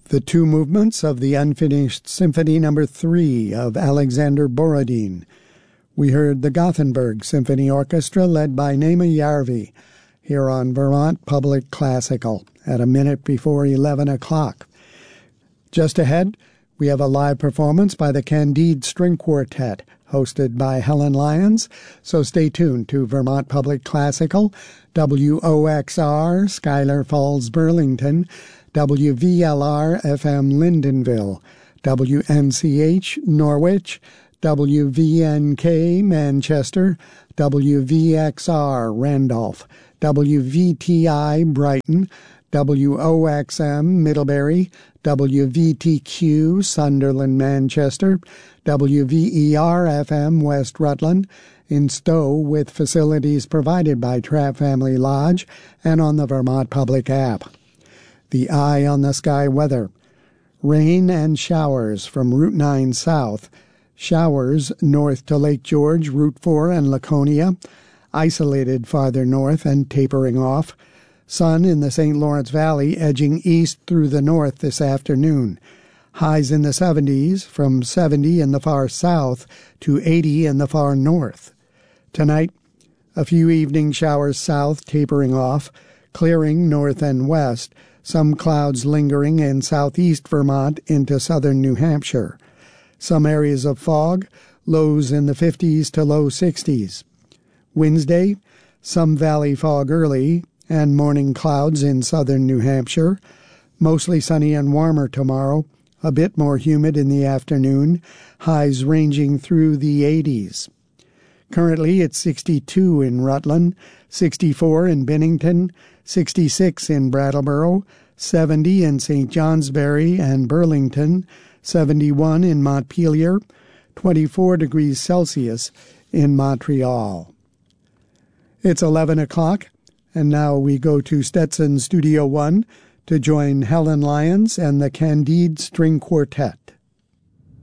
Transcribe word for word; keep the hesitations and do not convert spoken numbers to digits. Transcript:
the two movements of the Unfinished Symphony Number three of Alexander Borodin. We heard the Gothenburg Symphony Orchestra led by Naima Järvi here on Vermont Public Classical at a minute before eleven o'clock. Just ahead, we have a live performance by the Candide String Quartet, hosted by Helen Lyons, so stay tuned to Vermont Public Classical, W O X R, Schuyler Falls, Burlington, W V L R F M Lyndonville, W N C H Norwich, W V N K Manchester, W V X R Randolph, W V T I Brighton, W O X M Middlebury, W V T Q Sunderland Manchester, W V E R F M West Rutland, in Stowe with facilities provided by Trapp Family Lodge and on the Vermont Public app. The Eye on the Sky weather. Rain and showers from Route nine south. Showers north to Lake George, Route four and Laconia. Isolated farther north and tapering off. Sun in the Saint Lawrence Valley edging east through the north this afternoon. Highs in the seventies, from seventy in the far south to eighty in the far north. Tonight, a few evening showers south tapering off, clearing north and west, some clouds lingering in southeast Vermont into southern New Hampshire. Some areas of fog, lows in the fifties to low sixties. Wednesday, some valley fog early, and morning clouds in southern New Hampshire. Mostly sunny and warmer tomorrow, a bit more humid in the afternoon, highs ranging through the eighties. Currently it's sixty-two in Rutland, sixty-four in Bennington, sixty-six in Brattleboro, seventy in Saint Johnsbury and Burlington, seventy-one in Montpelier, twenty-four degrees Celsius in Montreal. It's eleven o'clock, and now we go to Stetson Studio One to join Helen Lyons and the Candide String Quartet.